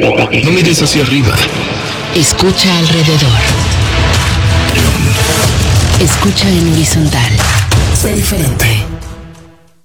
No mires hacia arriba. Escucha alrededor. Escucha en horizontal. Sé diferente.